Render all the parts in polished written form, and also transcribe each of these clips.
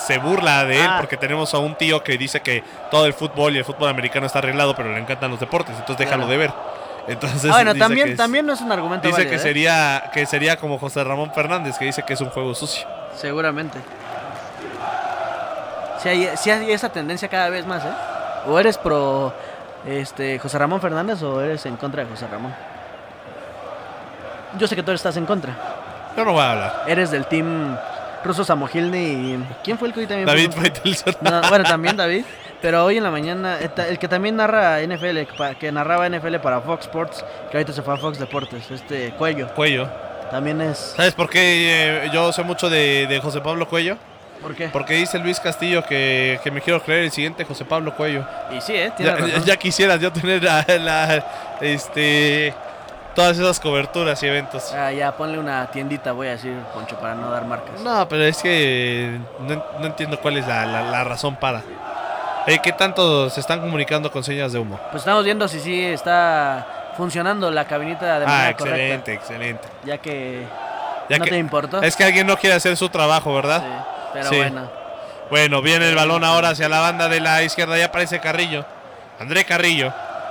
se burla de él porque tenemos a un tío que dice que todo el fútbol y el fútbol americano está arreglado, pero le encantan los deportes, entonces déjalo de ver. Entonces, bueno, también no es un argumento dice válido, que sería como José Ramón Fernández, que dice que es un juego sucio. Seguramente. Sí hay esa tendencia cada vez más, ¿eh? O eres pro José Ramón Fernández o eres en contra de José Ramón. Yo sé que tú estás en contra. Yo no voy a hablar. Eres del team Russo Samogilny y... ¿Quién fue el que hoy también? David Faitelson. No, bueno, también David. Pero hoy en la mañana, el que también narra NFL, que narraba NFL para Fox Sports, que ahorita se fue a Fox Deportes, Cuello. También es... ¿Sabes por qué yo sé mucho de José Pablo Cuello? ¿Por qué? Porque dice Luis Castillo que me quiero creer el siguiente José Pablo Cuello. Y sí, tiene razón. Ya quisieras yo tener todas esas coberturas y eventos. Ya ponle una tiendita, voy a decir, Poncho, para no dar marcas. No, pero es que no entiendo cuál es la razón para. ¿Qué tanto se están comunicando con señas de humo? Pues estamos viendo si sí está funcionando la cabinita de manera correcta. Excelente. Ya que no te importó. Es que alguien no quiere hacer su trabajo, ¿verdad? Sí, pero bueno. Bueno, viene el balón ahora hacia la banda de la izquierda. Ya aparece Carrillo. André Carrillo.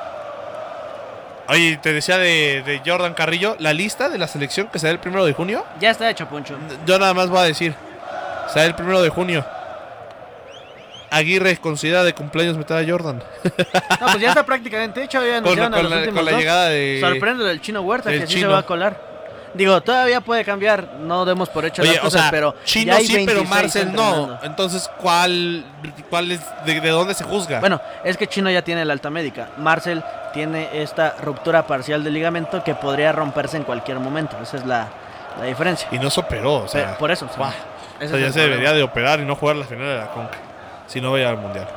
Oye, te decía de Jordan Carrillo, la lista de la selección que será el 1 de junio. Ya está hecho, Poncho. Yo nada más voy a decir, será el 1 de junio. Aguirre considera de cumpleaños meter a Jordan. No, pues ya está prácticamente hecho. Ya con la llegada de... Sorprende del Chino Huerta, que sí se va a colar. Digo, todavía puede cambiar, no demos por hecho las cosas, pero Chino ya hay sí, pero Marcel entrenando. no. Entonces, ¿cuál es de dónde se juzga? Bueno, es que Chino ya tiene la alta médica. Marcel tiene esta ruptura parcial del ligamento que podría romperse en cualquier momento. Esa es la diferencia. Y no se operó, o sea. Pero por eso. Ya se debería de operar y no jugar la final de la Conca. Si no vaya al Mundial.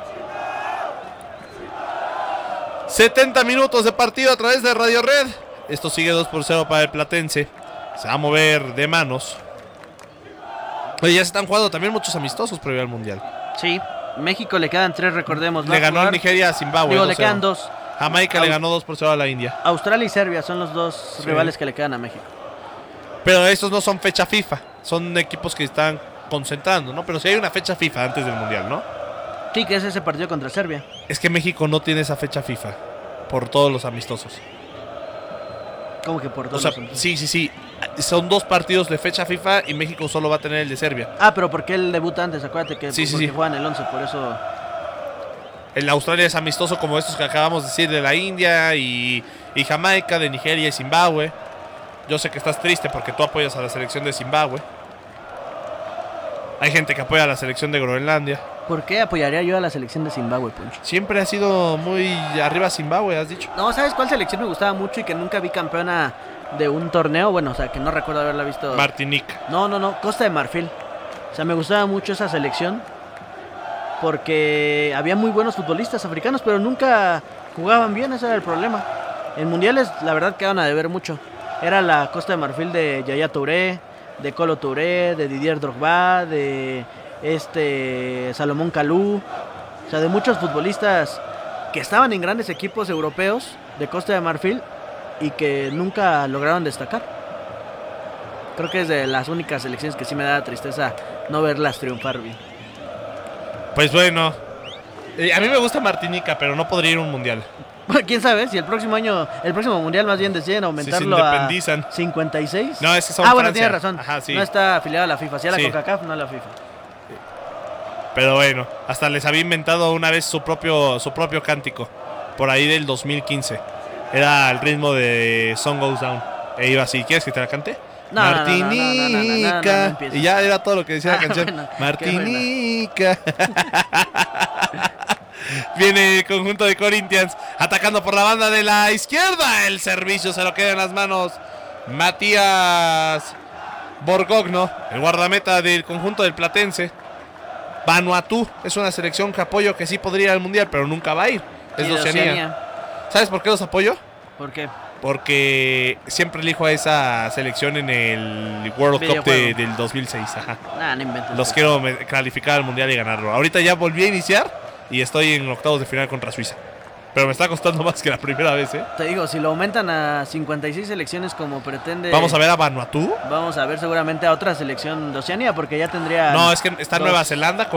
70 minutos de partido a través de Radio Red. Esto sigue 2-0 para el Platense. Se va a mover de manos. Oye, ya se están jugando también muchos amistosos previo al Mundial. Sí, México le quedan 3, recordemos. Le ganó a Nigeria a Zimbabue. Le quedan 2. Jamaica le ganó 2-0 a la India. Australia y Serbia son los dos rivales que le quedan a México. Pero estos no son fecha FIFA. Son equipos que están concentrando, ¿no? Pero sí hay una fecha FIFA antes del Mundial, ¿no? Sí, que es ese partido contra Serbia. Es que México no tiene esa fecha FIFA por todos los amistosos. ¿Cómo que por todos los amistosos? Sí. Son 2 partidos de fecha FIFA y México solo va a tener el de Serbia. Pero porque él debuta antes, acuérdate que porque juegan el 11, por eso... El Australia es amistoso como estos que acabamos de decir de la India y Jamaica, de Nigeria y Zimbabue. Yo sé que estás triste porque tú apoyas a la selección de Zimbabue. Hay gente que apoya a la selección de Groenlandia. ¿Por qué apoyaría yo a la selección de Zimbabue, Poncho? Siempre ha sido muy arriba Zimbabue, has dicho. No, ¿sabes cuál selección me gustaba mucho y que nunca vi campeona de un torneo? Bueno, o sea, que no recuerdo haberla visto. Martinica. No, Costa de Marfil. O sea, me gustaba mucho esa selección porque había muy buenos futbolistas africanos, pero nunca jugaban bien, ese era el problema. En mundiales, la verdad, quedaban a deber mucho. Era la Costa de Marfil de Yaya Touré, de Kolo Touré, de Didier Drogba, de Salomón Kalou, o sea, de muchos futbolistas que estaban en grandes equipos europeos de Costa de Marfil y que nunca lograron destacar. Creo que es de las únicas selecciones que sí me da tristeza no verlas triunfar bien. Pues bueno, a mí me gusta Martinica, pero no podría ir a un mundial. ¿Quién sabe? Si el próximo mundial más bien deciden aumentarlo a 56. No, es que son bueno, Francia. tienes razón. Ajá, sí. No está afiliado a la FIFA, sí a la CONCACAF, no a la FIFA. Pero bueno, hasta les había inventado una vez su propio cántico, por ahí del 2015. Era el ritmo de Sun Goes Down. E iba así, ¿quieres que te la cante? No, Martinica. No, y ya era todo lo que decía la canción. Bueno, Martinica. Viene el conjunto de Corinthians atacando por la banda de la izquierda. El servicio se lo queda en las manos Matías Borgogno, el guardameta del conjunto del Platense. Vanuatu es una selección que apoyo que sí podría ir al mundial, pero nunca va a ir. Es de Oceanía. ¿Sabes por qué los apoyo? ¿Por qué? Porque siempre elijo a esa selección en el World Cup del 2006. Ajá. No inventes. Los quiero calificar al mundial y ganarlo. Ahorita ya volví a iniciar y estoy en octavos de final contra Suiza. Pero me está costando más que la primera vez, ¿eh? Te digo, si lo aumentan a 56 selecciones como pretende... ¿Vamos a ver a Vanuatu? Vamos a ver seguramente a otra selección de Oceanía, porque ya tendría... No, es que está Nueva Zelanda